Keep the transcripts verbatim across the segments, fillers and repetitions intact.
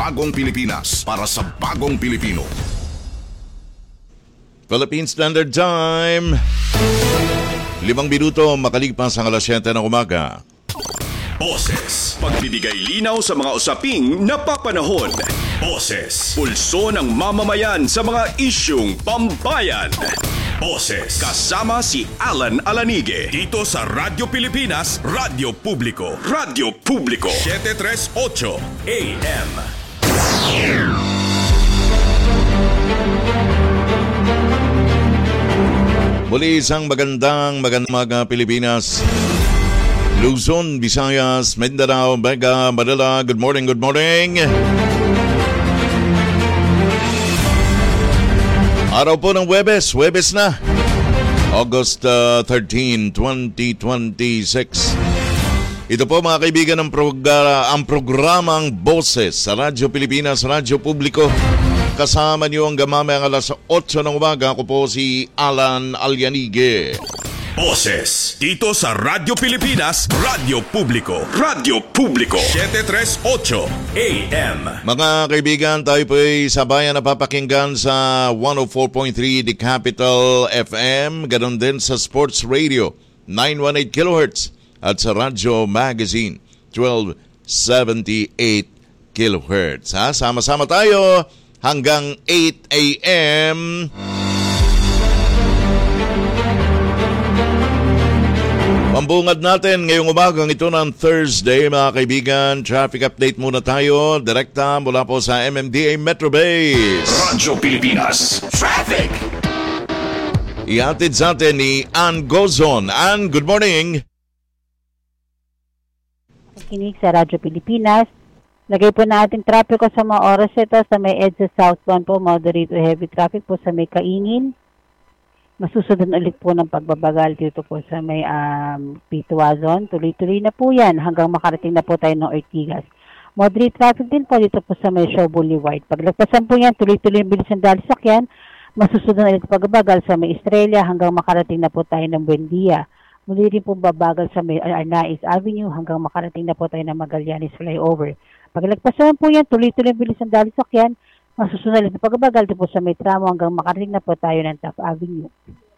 bagong Pilipinas para sa bagong Pilipino. Philippine Standard Time. Limang minuto makalipas ang alas siyete ng umaga. Boses, pagbibigay linaw sa mga usaping napapanahon. Boses, pulso ng mamamayan sa mga isyung pambayan. Boses, kasama si Alan Alanige dito sa Radyo Pilipinas, Radyo Publiko. Radyo Publiko, seven thirty-eight A M. Muli isang magandang magandang mga Pilipinas. Luzon, Visayas, Mindanao, Mega, Manila. Good morning, good morning. Araw po ng Huwebes, Huwebes na. August uh, thirteenth, twenty twenty-six. Ito po mga kaibigan ang, progr- ang programang Boses sa Radyo Pilipinas, Radyo Publiko. Kasama niyo ang gamamay ang alas eight ng umaga. Ako po si Alan Alanige. Boses, dito sa Radyo Pilipinas, Radyo Publiko. Radyo Publiko, seven thirty-eight A M. Mga kaibigan, tayo po ay sabayan na papakinggan sa one oh four point three The Capital F M, ganoon din sa Sports Radio, nine eighteen kilohertz, at sa Radyo Magazine, twelve seventy-eight kilohertz. Ha? Sama-sama tayo hanggang eight A M. Pambungad natin ngayong umagang ito ng Thursday, mga kaibigan. Traffic update muna tayo. Direkta mula po sa M M D A Metro Base. Radyo Pilipinas Traffic. Ihatid sa atin ni Ann Gozon. Ann, good morning. Kinig sa Radyo Pilipinas. Lagay po natin traffic ko sa mga oras ito sa may EDSA southbound po. Moderate to heavy traffic po sa may Kaingin. Masusunod ulit po ng pagbabagal dito po sa may um, Pituazon. Tuloy-tuloy na po yan hanggang makarating na po tayo ng Ortigas. Moderate traffic din po dito po sa may Shaw Boulevard. Paglagpasan po yan, tuloy-tuloy yung bilis ng dalisakyan. Masusunod ulit pagbabagal sa may Estrella hanggang makarating na po tayo ng Buendia. Muli rin po babagal sa may Arnaiz Avenue hanggang makarating na po tayo ng Magallanes Flyover. Paglagpasan po yan, tuloy-tuloy yung bilis ng dalisakyan. Masusunod ulit na pagbabagal dito po sa may tramo hanggang makarating na po tayo ng Taft Avenue.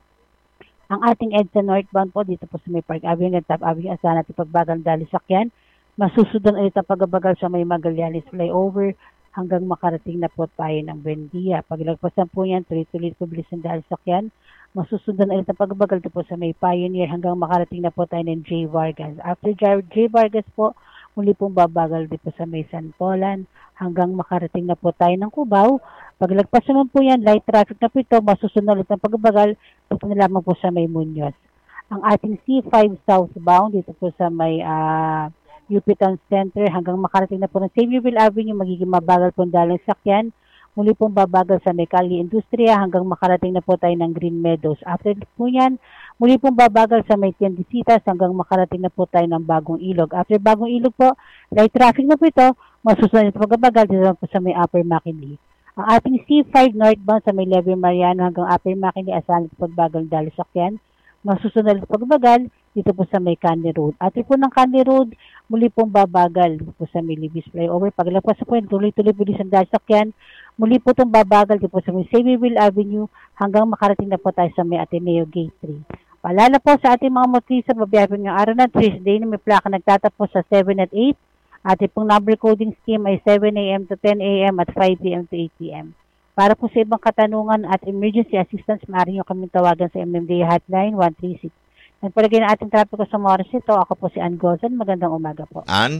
Ang ating EDSA northbound po dito po sa may Park Avenue ng Taft Avenue, asahan natin pagbagal dahil sakyan. Masusunod ulit ang pagbabagal sa may Magallanes Flyover hanggang makarating na po tayo ng Buendia. Paglagpasan po yan, tuloy-tuloy po bilis ng dahil sakyan. Masusunod ulit ang pagbabagal dito po sa may Pioneer hanggang makarating na po tayo ng J. Vargas. After J. Vargas po, muli pong babagal dito sa may Santolan hanggang makarating na po tayo ng Cubao. Paglagpas naman po yan, light traffic na po ito, masusunod ulit ang pagbabagal dito na lamang po sa may Muñoz. Ang ating C five southbound dito po sa may uh, U P Town Center hanggang makarating na po ng Saviorville Avenue, magiging mabagal po ang dalang sakyan. Muli pong babagal sa may Cali Industria hanggang makarating na po tayo ng Green Meadows. After po yan, muli pong babagal sa may Tiendesitas hanggang makarating na po tayo ng Bagong Ilog. After Bagong Ilog po, light traffic na po ito, masusunod na pagbabagal dito po sa may Upper Makili. Ang ating C five northbound sa may Levy Mariano hanggang Upper Makili, asahan at pagbagal dahil sakyan. Masusunod na pagbabagal dito po sa may Candy Road. After po ng Candy Road, muli pong babagal dito po sa may Libis Flyover. Paglagpas po yan, tuloy-tuloy po din sa sakyan. Muli po itong babagal dito po sa may Saviorville Avenue hanggang makarating na po tayo sa may Ateneo Gate three. Paalala po sa ating mga motorista, babiyabing ng araw na Tuesday na may plaka nagtatapos sa seven at eight. Ating pong number coding scheme ay seven A M to ten A M at five P M to eight P M. Para po sa ibang katanungan at emergency assistance, maaari nyo kami tawagan sa M M D A Hotline one three six. Nagpalagay na ating trapiko sa mga oras ito. Ako po si Ann Gozon. Magandang umaga po. Ann?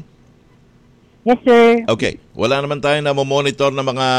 Yes, sir. Okay. Wala naman tayo na monitor ng mga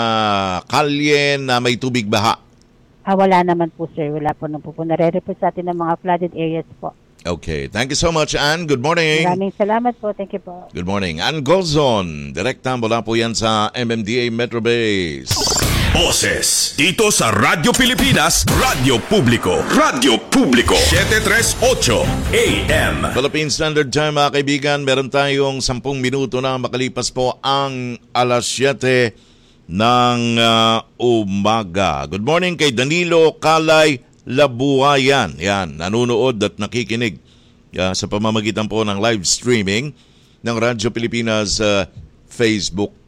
kalye na may tubig baha. Ah, wala naman po, sir. Wala po nang po po. Nare-report sa atin ng mga flooded areas po. Okay. Thank you so much, Ann. Good morning. Maraming salamat po. Thank you po. Good morning. Ann Gozon. Direkta mula po yan sa M M D A Metro Base. Boses, dito sa Radyo Pilipinas, Radyo Publiko. Radyo Publiko, seven thirty-eight A M. Philippine Standard Time, mga kaibigan. Meron tayong sampung minuto na makalipas po ang alas siyete ng uh, umaga. Good morning kay Danilo Kalay Labuayan. Yan, nanonood at nakikinig uh, sa pamamagitan po ng live streaming ng Radyo Pilipinas uh, Facebook